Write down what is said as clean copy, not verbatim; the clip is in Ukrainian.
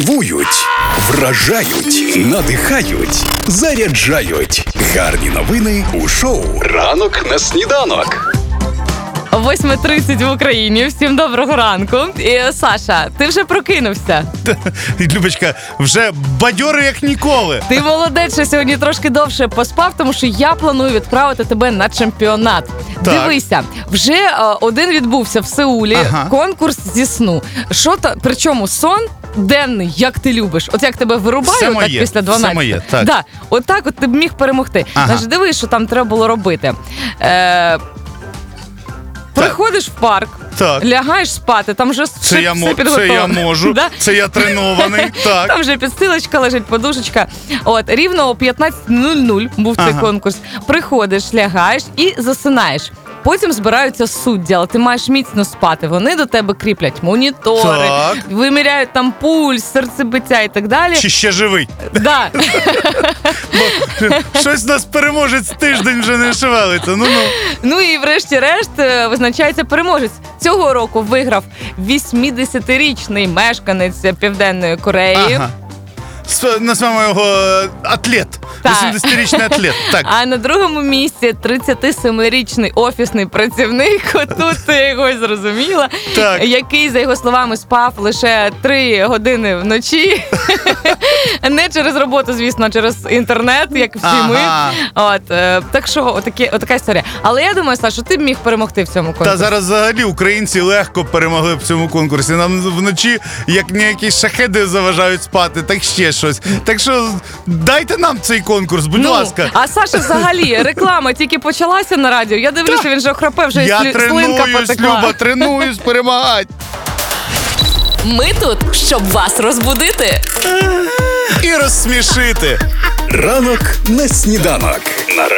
Дивують, вражають, надихають, заряджають. Гарні новини у шоу «Ранок на сніданок». 8:30 в Україні. Всім доброго ранку. І, Саша, ти вже прокинувся. Любочка, вже бадьорий як ніколи. Ти молодець, що сьогодні трошки довше поспав, тому що я планую відправити тебе на чемпіонат. Так. Дивися, вже один відбувся в Сеулі, конкурс зі сну. Причому сон денний, як ти любиш. От як тебе вирубає так після 12. Все моє, так. Да, отак от ти б міг перемогти. Значить, дивись, що там треба було робити. Приходиш в парк, лягаєш спати, там вже все підготовлено. Це я можу, да? це я тренований. Так. Там вже підстилочка лежить, подушечка. От, рівно о 15:00 був цей конкурс. Приходиш, лягаєш і засинаєш. Потім збираються судді, але ти маєш міцно спати. Вони до тебе кріплять монітори, виміряють там пульс, серцебиття і так далі. Чи ще живий? Да. Щось нас переможець тиждень вже не шевелиться. Ну і врешті-решт визначається переможець. Цього року виграв 80-річний мешканець Південної Кореї. Назвемо його атлет. 80-річний атлет. Так. А на другому місці 37-річний офісний працівник, отут я його зрозуміла, який, за його словами, спав лише 3 години вночі. Не через роботу, звісно, а через інтернет, як всі ми. Так що, отака історія. Але я думаю, Саш, що ти б міг перемогти в цьому конкурсі. Та зараз взагалі українці легко перемогли в цьому конкурсі. Нам вночі, як ніякі шахеди заважають спати, так ще щось. Так що дайте нам цей конкурс, будь ласка. А Саша взагалі, реклама тільки почалася на радіо. Я дивлюся, він вже храпе, вже слинка потекла. Люба, тренуюсь перемагати. Ми тут, щоб вас розбудити. І розсмішити. «Ранок на сніданок» на